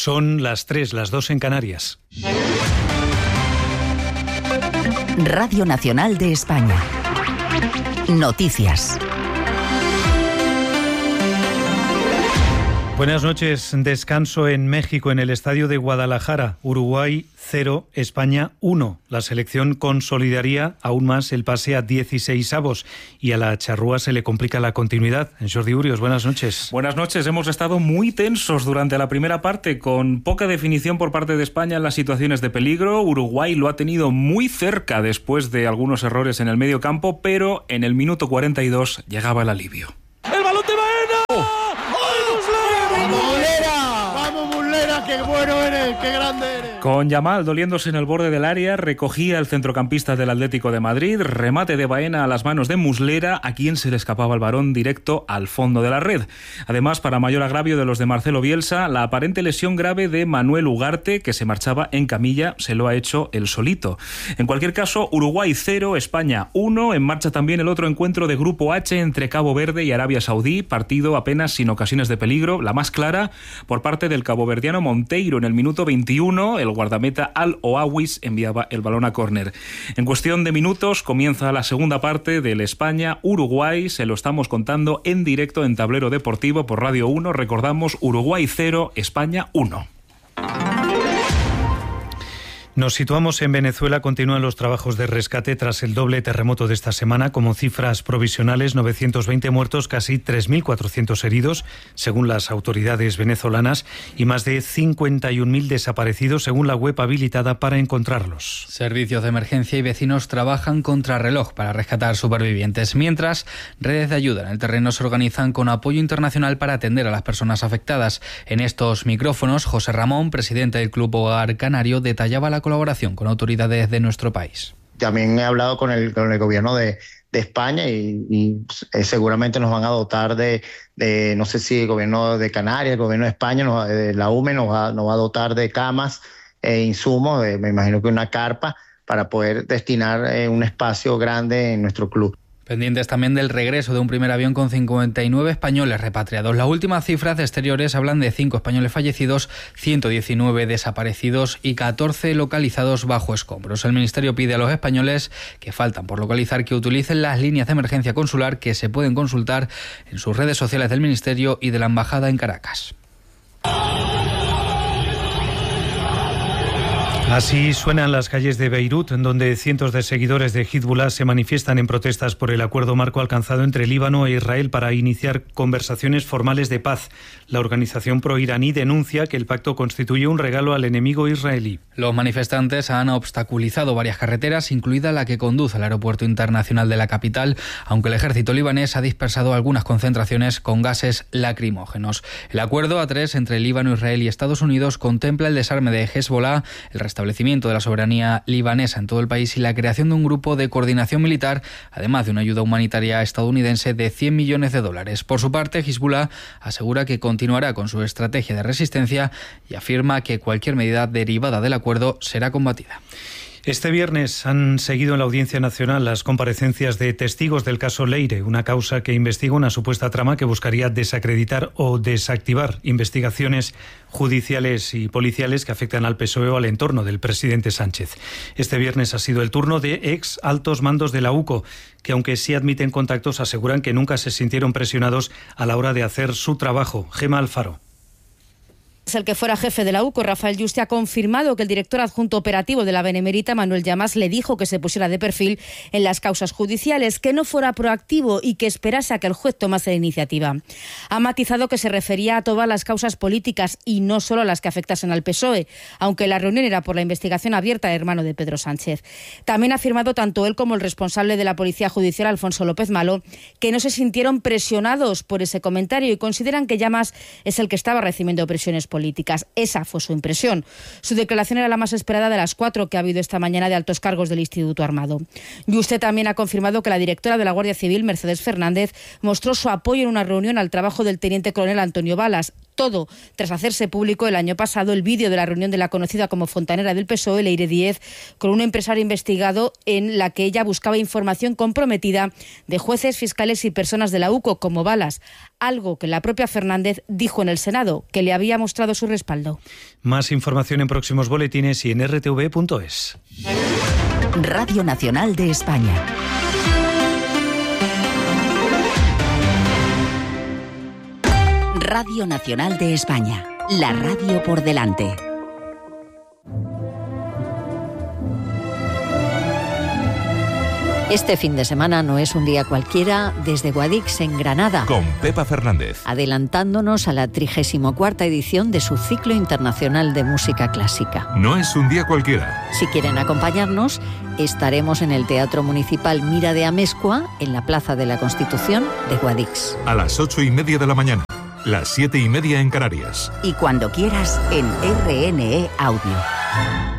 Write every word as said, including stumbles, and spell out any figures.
Son las tres, las dos en Canarias. Radio Nacional de España. Noticias. Buenas noches. Descanso en México, en el estadio de Guadalajara. Uruguay cero, España uno. La selección consolidaría aún más el pase a dieciseisavos y a la charrúa se le complica la continuidad. Jordi Urios, buenas noches. Buenas noches. Hemos estado muy tensos durante la primera parte, con poca definición por parte de España en las situaciones de peligro. Uruguay lo ha tenido muy cerca después de algunos errores en el medio campo, pero en el minuto cuarenta y dos llegaba el alivio. ¡El balón de Baena! Oh. ¡Qué bueno eres! ¡Qué grande eres! Con Yamal doliéndose en el borde del área, recogía el centrocampista del Atlético de Madrid, remate de Baena a las manos de Muslera, a quien se le escapaba el balón directo al fondo de la red. Además, para mayor agravio de los de Marcelo Bielsa, la aparente lesión grave de Manuel Ugarte, que se marchaba en camilla, se lo ha hecho él solito. En cualquier caso, Uruguay cero, España uno. En marcha también el otro encuentro de Grupo H entre Cabo Verde y Arabia Saudí, partido apenas sin ocasiones de peligro, la más clara por parte del caboverdiano Monteiro. En el minuto veintiuno, el guardameta Al-Oawis enviaba el balón a córner. En cuestión de minutos comienza la segunda parte del España-Uruguay. Se lo estamos contando en directo en Tablero Deportivo por Radio uno. Recordamos, Uruguay cero, España uno. Nos situamos en Venezuela. Continúan los trabajos de rescate tras el doble terremoto de esta semana, como cifras provisionales: novecientos veinte muertos, casi tres mil cuatrocientos heridos, según las autoridades venezolanas, y más de cincuenta y un mil desaparecidos, según la web habilitada para encontrarlos. Servicios de emergencia y vecinos trabajan contrarreloj para rescatar supervivientes, mientras redes de ayuda en el terreno se organizan con apoyo internacional para atender a las personas afectadas. En estos micrófonos, José Ramón, presidente del Club Hogar Canario, detallaba la colaboración con autoridades de nuestro país. También he hablado con el, con el gobierno de, de España y, y eh, seguramente nos van a dotar de, de, no sé si el gobierno de Canarias, el gobierno de España, nos, de la U M E nos va, nos va a dotar de camas e insumos, de, me imagino que una carpa, para poder destinar eh, un espacio grande en nuestro club. Pendientes también del regreso de un primer avión con cincuenta y nueve españoles repatriados. Las últimas cifras de exteriores hablan de cinco españoles fallecidos, ciento diecinueve desaparecidos y catorce localizados bajo escombros. El Ministerio pide a los españoles que faltan por localizar que utilicen las líneas de emergencia consular que se pueden consultar en sus redes sociales del Ministerio y de la Embajada en Caracas. Así suenan las calles de Beirut, donde cientos de seguidores de Hezbollah se manifiestan en protestas por el acuerdo marco alcanzado entre Líbano e Israel para iniciar conversaciones formales de paz. La organización proiraní denuncia que el pacto constituye un regalo al enemigo israelí. Los manifestantes han obstaculizado varias carreteras, incluida la que conduce al aeropuerto internacional de la capital, aunque el ejército libanés ha dispersado algunas concentraciones con gases lacrimógenos. El acuerdo A tres entre Líbano, Israel y Estados Unidos contempla el desarme de Hezbollah, el restablecimiento de la soberanía libanesa en todo el país y la creación de un grupo de coordinación militar, además de una ayuda humanitaria estadounidense de cien millones de dólares. Por su parte, Hezbollah asegura que continuará con su estrategia de resistencia y afirma que cualquier medida derivada del acuerdo será combatida. Este viernes han seguido en la Audiencia Nacional las comparecencias de testigos del caso Leire, una causa que investiga una supuesta trama que buscaría desacreditar o desactivar investigaciones judiciales y policiales que afectan al P S O E o al entorno del presidente Sánchez. Este viernes ha sido el turno de ex altos mandos de la U C O, que aunque sí admiten contactos, aseguran que nunca se sintieron presionados a la hora de hacer su trabajo. Gema Alfaro. El que fuera jefe de la U C O, Rafael Yuste, ha confirmado que el director adjunto operativo de la Benemérita, Manuel Llamas, le dijo que se pusiera de perfil en las causas judiciales, que no fuera proactivo y que esperase a que el juez tomase la iniciativa. Ha matizado que se refería a todas las causas políticas y no solo a las que afectasen al P S O E, aunque la reunión era por la investigación abierta al hermano de Pedro Sánchez. También ha afirmado tanto él como el responsable de la Policía Judicial, Alfonso López Malo, que no se sintieron presionados por ese comentario y consideran que Llamas es el que estaba recibiendo presiones políticas. políticas. Esa fue su impresión. Su declaración era la más esperada de las cuatro que ha habido esta mañana de altos cargos del Instituto Armado. Y usted también ha confirmado que la directora de la Guardia Civil, Mercedes Fernández, mostró su apoyo en una reunión al trabajo del teniente coronel Antonio Balas. Todo tras hacerse público el año pasado el vídeo de la reunión de la conocida como fontanera del P S O E, Leire Díez, con un empresario investigado en la que ella buscaba información comprometida de jueces, fiscales y personas de la U C O como Balas, algo que la propia Fernández dijo en el Senado, que le había mostrado su respaldo. Más información en próximos boletines y en r t v punto es. Radio Nacional de España. Radio Nacional de España, la radio por delante. Este fin de semana no es un día cualquiera desde Guadix en Granada. Con Pepa Fernández. Adelantándonos a la trigésima cuarta edición de su ciclo internacional de música clásica. No es un día cualquiera. Si quieren acompañarnos, estaremos en el Teatro Municipal Mira de Amezcua, en la Plaza de la Constitución de Guadix. A las ocho y media de la mañana, las siete y media en Canarias. Y cuando quieras en R N E Audio.